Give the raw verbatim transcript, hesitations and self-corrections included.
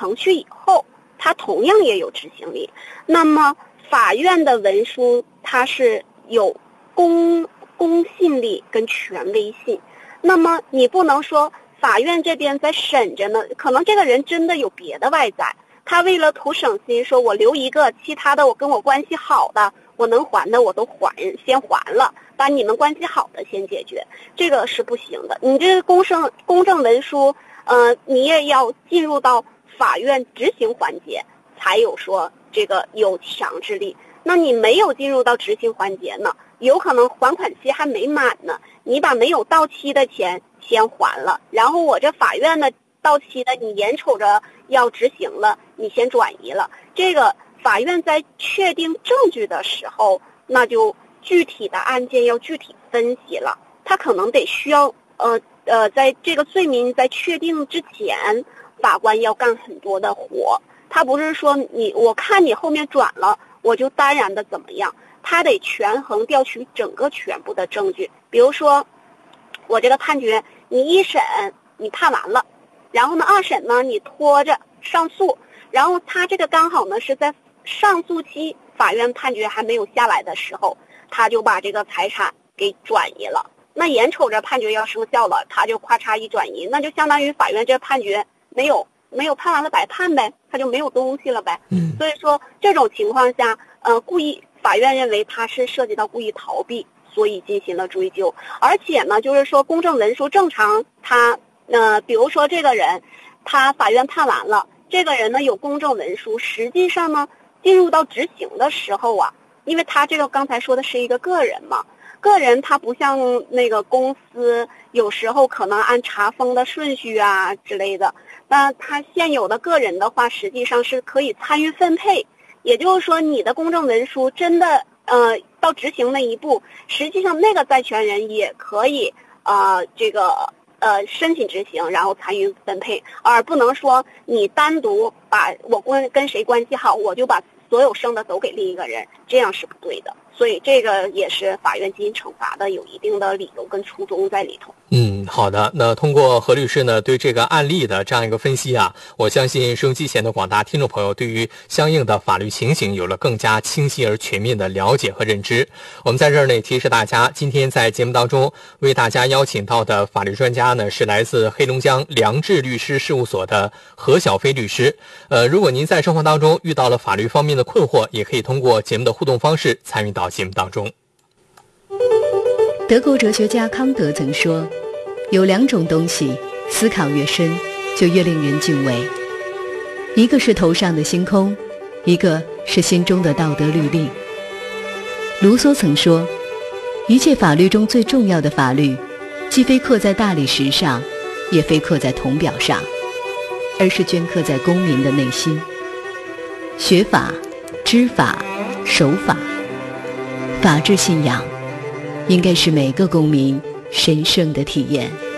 程序以后，它同样也有执行力。那么法院的文书它是有公公信力跟权威性，那么你不能说法院这边在审着呢，可能这个人真的有别的外在，他为了图省心，说我留一个，其他的我跟我关系好的，我能还的我都还，先还了，把你们关系好的先解决，这个是不行的。你这个公证公证文书，呃，你也要进入到法院执行环节，才有说这个有强制力。那你没有进入到执行环节呢，有可能还款期还没满呢，你把没有到期的钱先还了，然后我这法院呢到期的你眼瞅着要执行了，你先转移了。这个法院在确定证据的时候，那就具体的案件要具体分析了，他可能得需要呃呃，在这个罪名在确定之前，法官要干很多的活，他不是说你我看你后面转了我就当然的怎么样，他得权衡调取整个全部的证据。比如说我这个判决你一审你判完了，然后呢二审呢你拖着上诉，然后他这个刚好呢是在上诉期法院判决还没有下来的时候，他就把这个财产给转移了，那眼瞅着判决要生效了，他就咔嚓一转移，那就相当于法院这判决没有没有判完了白判呗，他就没有东西了呗。 嗯， 所以说这种情况下，呃，故意法院认为他是涉及到故意逃避，所以进行了追究。而且呢，就是说公证文书正常，他呃，比如说这个人，他法院判完了，这个人呢有公证文书，实际上呢进入到执行的时候啊，因为他这个刚才说的是一个个人嘛。个人他不像那个公司，有时候可能按查封的顺序啊之类的，那他现有的个人的话，实际上是可以参与分配。也就是说，你的公证文书真的呃到执行那一步，实际上那个债权人也可以呃这个呃申请执行，然后参与分配，而不能说你单独把我跟跟谁关系好，我就把所有剩的都给另一个人，这样是不对的。所以这个也是法院进行惩罚的有一定的理由跟初衷在里头。 嗯，好的。那通过何律师呢对这个案例的这样一个分析啊，我相信收音机前的广大听众朋友对于相应的法律情形有了更加清晰而全面的了解和认知。我们在这儿呢提示大家，今天在节目当中为大家邀请到的法律专家呢是来自黑龙江良智律师事务所的何小飞律师。呃，如果您在生活当中遇到了法律方面的困惑，也可以通过节目的互动方式参与到节目当中。 德国哲学家康德曾说，有两种东西思考越深就越令人敬畏，一个是头上的星空，一个是心中的道德律令。卢梭曾说，一切法律中最重要的法律，既非刻在大理石上，也非刻在铜表上，而是镌刻在公民的内心。学法、知法、守法，法治信仰应该是每个公民神圣的体验。